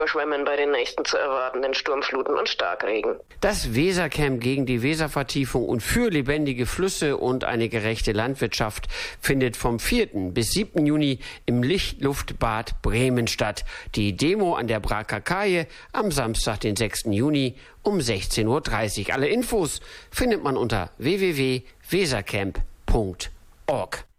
Überschwemmen bei den nächsten zu erwartenden Sturmfluten und Starkregen. Das Wesercamp gegen die Weservertiefung und für lebendige Flüsse und eine gerechte Landwirtschaft findet vom 4. bis 7. Juni im Lichtluftbad Bremen statt. Die Demo an der Braker Kaje am Samstag, den 6. Juni um 16:30 Uhr. Alle Infos findet man unter www.wesercamp.org.